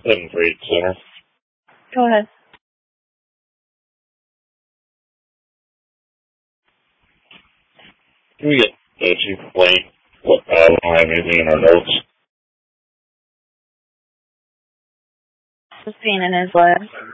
Seven Trade Center. Go ahead. Can we get the chief complaint? We don't have anything in our notes. Just being in his lab.